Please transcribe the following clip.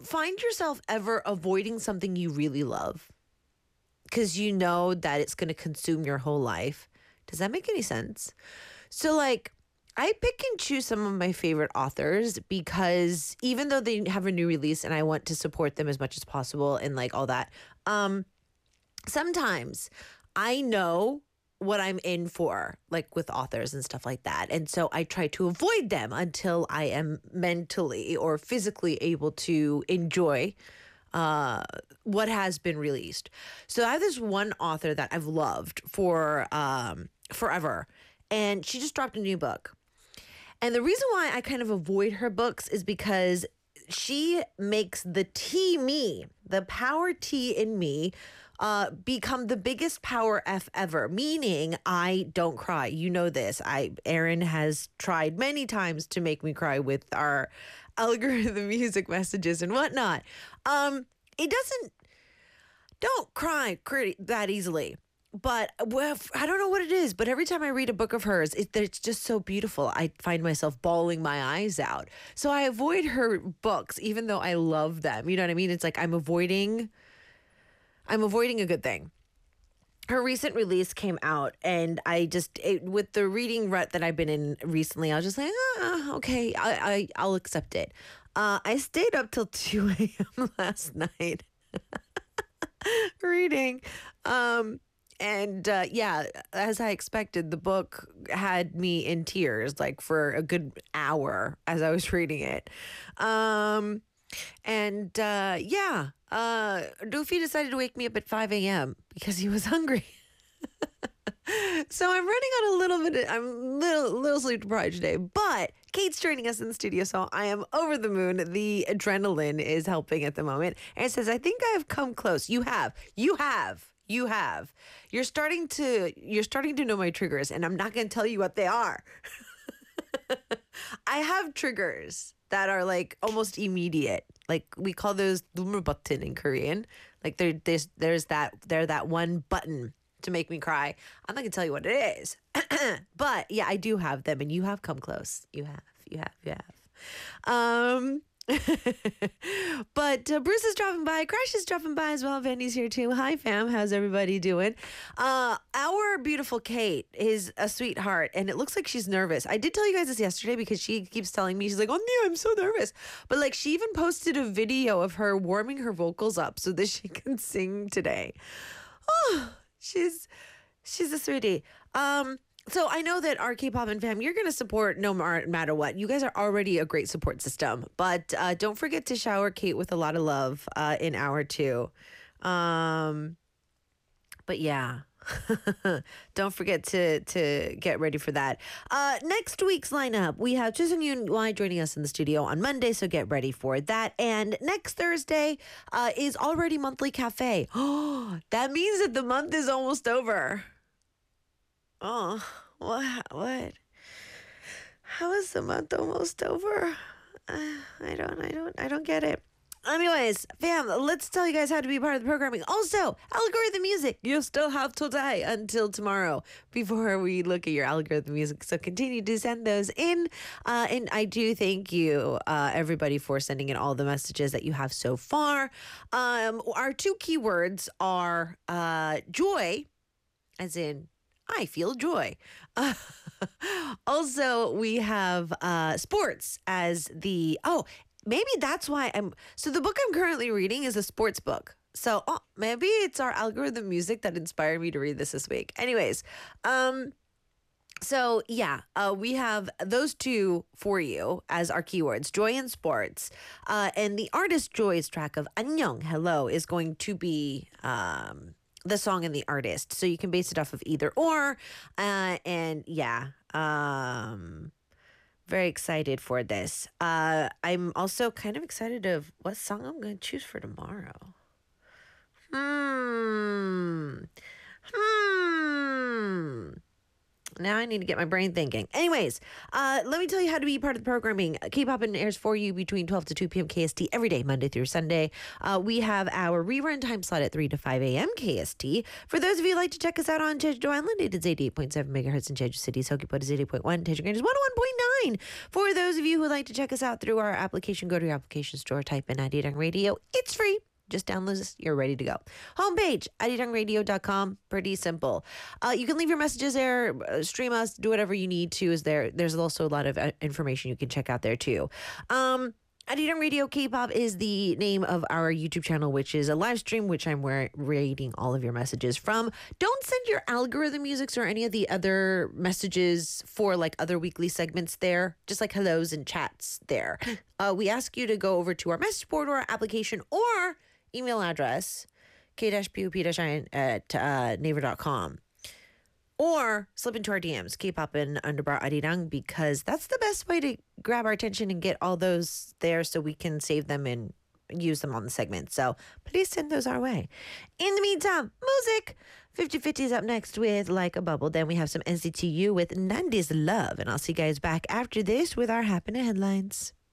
find yourself ever avoiding something you really love because you know that it's going to consume your whole life? Does that make any sense? So, like, I pick and choose some of my favorite authors because even though they have a new release and I want to support them as much as possible and like all that, sometimes I know what I'm in for, like with authors and stuff like that. And so I try to avoid them until I am mentally or physically able to enjoy what has been released. So I have this one author that I've loved for forever, and she just dropped a new book. And the reason why I kind of avoid her books is because she makes the the power T in me, become the biggest power F ever, meaning I don't cry. You know this. Aaron has tried many times to make me cry with our algorithm music messages and whatnot. It don't cry that easily. But I don't know what it is, but every time I read a book of hers, it's just so beautiful. I find myself bawling my eyes out. So I avoid her books, even though I love them. You know what I mean? It's like I'm avoiding a good thing. Her recent release came out, and with the reading rut that I've been in recently, I was just like, okay, I'll accept it. I stayed up till 2 a.m. last night reading. Yeah, as I expected, the book had me in tears like for a good hour as I was reading it. Doofy decided to wake me up at 5 a.m. because he was hungry. So I'm running on a little bit. I'm little sleep deprived today, but Kate's joining us in the studio, so I am over the moon. The adrenaline is helping at the moment, and it says, "I think I have come close." You have. You're starting to know my triggers, and I'm not going to tell you what they are. I have triggers that are like almost immediate. Like we call those 눈물 button in Korean. Like there's that one button to make me cry. I'm not gonna tell you what it is, but yeah, I do have them, and you have come close. You have. But Bruce is dropping by. Crash is dropping by as well. Vandy's here too. Hi, fam. How's everybody doing? Our beautiful Kate is a sweetheart, and it looks like she's nervous. I did tell you guys this yesterday because she keeps telling me, she's like, "Oh, no, I'm so nervous." But like, she even posted a video of her warming her vocals up so that she can sing today. Oh, she's a sweetie. So I know that our K-pop and fam, you're going to support no matter what. You guys are already a great support system. But don't forget to shower Kate with a lot of love in hour 2. But yeah, don't forget to get ready for that. Next week's lineup, we have Chusung Yoon Wai joining us in the studio on Monday, so get ready for that. And next Thursday is already Monthly Cafe. Oh, that means that the month is almost over. Oh, what? How is the month almost over? I don't get it. Anyways, fam, let's tell you guys how to be part of the programming. Also, algorithm music. You still have today until tomorrow before we look at your algorithm music. So continue to send those in. And I do thank you, everybody, for sending in all the messages that you have so far. Our 2 keywords are joy, as in I feel joy. Also, we have sports as maybe that's why so the book I'm currently reading is a sports book. So maybe it's our algorithm music that inspired me to read this week. Anyways, so yeah, we have those 2 for you as our keywords, joy and sports. And the artist Joy's track of 안녕, hello, is going to be the song and the artist. So you can base it off of either or. And yeah, very excited for this. I'm also kind of excited of what song I'm going to choose for tomorrow. Now I need to get my brain thinking. Anyways, let me tell you how to be part of the programming. K-Pop airs for you between 12 to 2 p.m. KST every day, Monday through Sunday. We have our rerun time slot at 3 to 5 a.m. KST. For those of you who like to check us out on Jeju Island, it is 88.7 megahertz in Jeju City. Seogwipo is 80.1. Daejeon is 101.9. For those of you who like to check us out through our application, go to your application store, type in Arirang Radio. It's free. Just download this. You're ready to go. Homepage, arirangradio.com. Pretty simple. You can leave your messages there, stream us, do whatever you need to. There's also a lot of information you can check out there too. Arirang Radio K-Pop is the name of our YouTube channel, which is a live stream, which I'm reading all of your messages from. Don't send your algorithm musics or any of the other messages for like other weekly segments there, just like hellos and chats there. We ask you to go over to our message board or our application or email address, k-pop@naver.com. Or slip into our DMs, K-Pop and underbar Arirang, because that's the best way to grab our attention and get all those there so we can save them and use them on the segment. So please send those our way. In the meantime, music. 50/50 is up next with Like a Bubble. Then we have some NCT U with Nandi's Love. And I'll see you guys back after this with our Happiness headlines.